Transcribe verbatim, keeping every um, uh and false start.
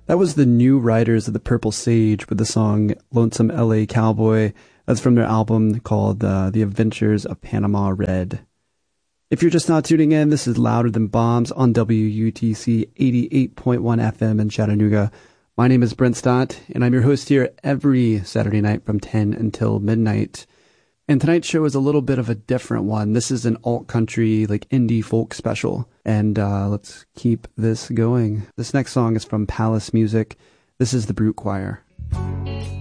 That was the New Riders of the Purple Sage with the song Lonesome L A Cowboy. That's from their album called uh, The Adventures of Panama Red. If you're just not tuning in, this is Louder Than Bombs on W U T C eighty-eight point one F M in Chattanooga. My name is Brent Stott, and I'm your host here every Saturday night from ten until midnight. And tonight's show is a little bit of a different one. This is an alt-country, like indie folk special. And uh, let's keep this going. This next song is from Palace Music. This is the Brute Choir.